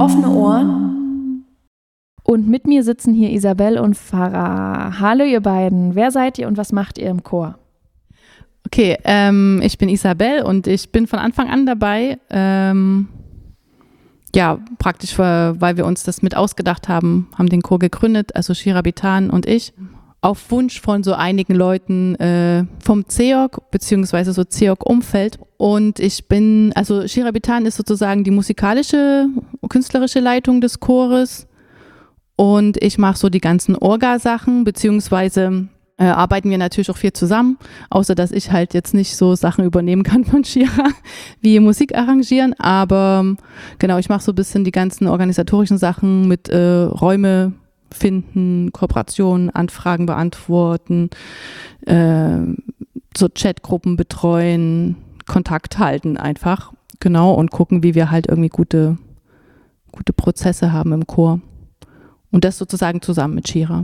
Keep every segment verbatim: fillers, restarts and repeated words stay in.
Offene Ohren. Und mit mir sitzen hier Isabel und Farah. Hallo ihr beiden, wer seid ihr und was macht ihr im Chor? Okay, ähm, ich bin Isabel und ich bin von Anfang an dabei. Ähm, ja, praktisch, weil wir uns das mit ausgedacht haben, haben den Chor gegründet, also Shira Bitan und ich. Auf Wunsch von so einigen Leuten äh, vom C E O G, beziehungsweise so C E O G-Umfeld. Und ich bin, also Shira Bitan ist sozusagen die musikalische, künstlerische Leitung des Chores. Und ich mache so die ganzen Orga-Sachen, beziehungsweise äh, arbeiten wir natürlich auch viel zusammen, außer dass ich halt jetzt nicht so Sachen übernehmen kann von Shira, wie Musik arrangieren. Aber genau, ich mache so ein bisschen die ganzen organisatorischen Sachen mit äh, Räume finden, Kooperationen, Anfragen beantworten, äh, so Chatgruppen betreuen, Kontakt halten einfach, genau, und gucken, wie wir halt irgendwie gute, gute Prozesse haben im Chor. Und das sozusagen zusammen mit Shira.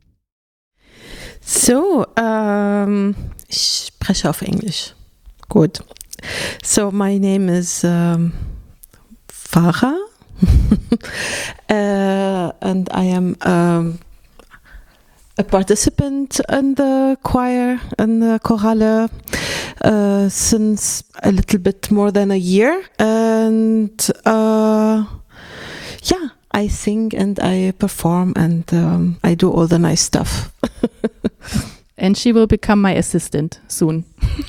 So, ähm, ich spreche auf Englisch. Gut. So, my name is um, Farah. uh, and I am um, a participant in the choir and the chorale uh, since a little bit more than a year. And uh, yeah, I sing and I perform and um, I do all the nice stuff. And she will become my assistant soon.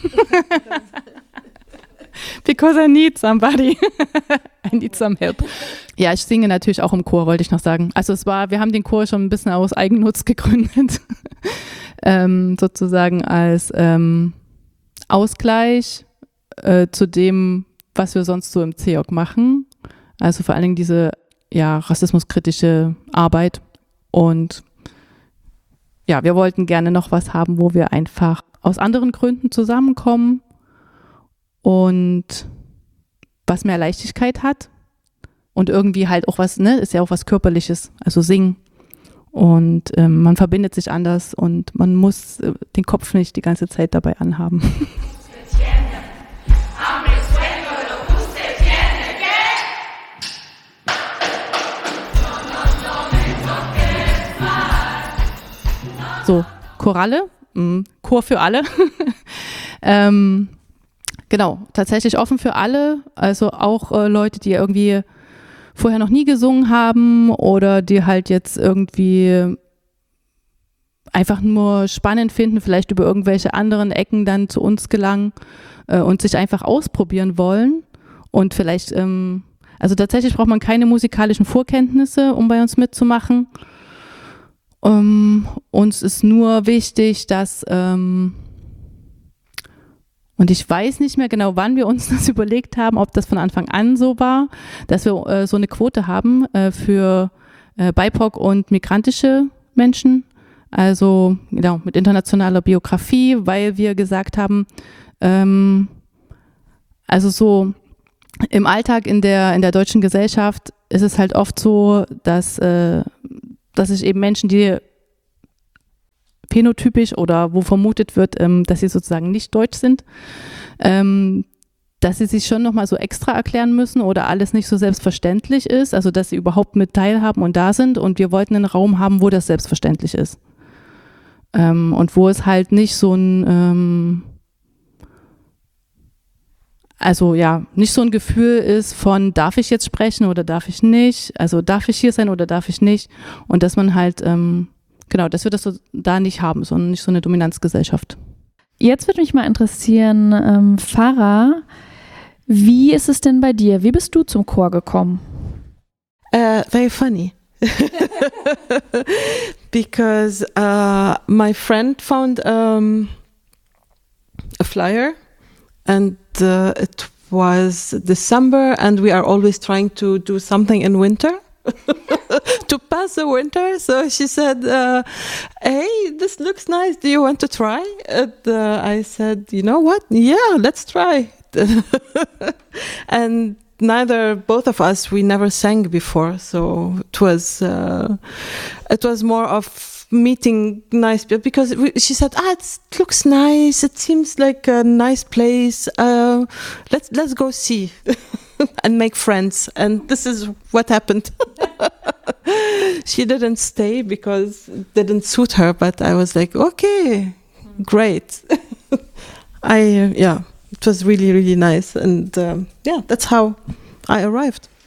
Because I need somebody. I need some help. Ja, ich singe natürlich auch im Chor, wollte ich noch sagen. Also es war, wir haben den Chor schon ein bisschen aus Eigennutz gegründet. ähm, sozusagen als ähm, Ausgleich äh, zu dem, was wir sonst so im C E O G machen. Also vor allen Dingen diese ja, rassismuskritische Arbeit. Und ja, wir wollten gerne noch was haben, wo wir einfach aus anderen Gründen zusammenkommen. Und was mehr Leichtigkeit hat und irgendwie halt auch was, ne, ist ja auch was Körperliches, also singen. Und ähm, man verbindet sich anders und man muss äh, den Kopf nicht die ganze Zeit dabei anhaben. So, Choralle, mh, Chor für alle. ähm, Genau, tatsächlich offen für alle, also auch äh, Leute, die irgendwie vorher noch nie gesungen haben oder die halt jetzt irgendwie einfach nur spannend finden, vielleicht über irgendwelche anderen Ecken dann zu uns gelangen äh, und sich einfach ausprobieren wollen. Und vielleicht, ähm, also tatsächlich braucht man keine musikalischen Vorkenntnisse, um bei uns mitzumachen. Um, uns ist nur wichtig, dass ähm, und ich weiß nicht mehr genau, wann wir uns das überlegt haben, ob das von Anfang an so war, dass wir äh, so eine Quote haben äh, für äh, B I P O C und migrantische Menschen, also genau mit internationaler Biografie, weil wir gesagt haben, ähm, also so im Alltag in der in der deutschen Gesellschaft ist es halt oft so, dass äh, dass sich eben Menschen, die phänotypisch oder wo vermutet wird, ähm, dass sie sozusagen nicht deutsch sind, ähm, dass sie sich schon nochmal so extra erklären müssen oder alles nicht so selbstverständlich ist, also dass sie überhaupt mit teilhaben und da sind, und wir wollten einen Raum haben, wo das selbstverständlich ist. Ähm, und wo es halt nicht so ein, ähm, also ja, nicht so ein Gefühl ist von, darf ich jetzt sprechen oder darf ich nicht, also darf ich hier sein oder darf ich nicht, und dass man halt ähm, genau, dass wir das so da nicht haben, sondern nicht so eine Dominanzgesellschaft. Jetzt würde mich mal interessieren, ähm, Farah, wie ist es denn bei dir? Wie bist du zum Chor gekommen? Uh, very funny. Because uh, my friend found um, a flyer and uh, it was December and we are always trying to do something in winter. To pass the winter, so she said, uh, hey, this looks nice, do you want to try? And uh, I said, you know what, yeah, let's try. And neither, both of us, we never sang before, so it was uh, it was more of meeting nice people, because we, she said, ah, it looks nice, it seems like a nice place, uh, let's let's go see. and make friends. And this is what happened. She didn't stay because it didn't suit her, but I was like, okay, great. I, uh, yeah, it was really, really nice. And um, yeah, that's how I arrived.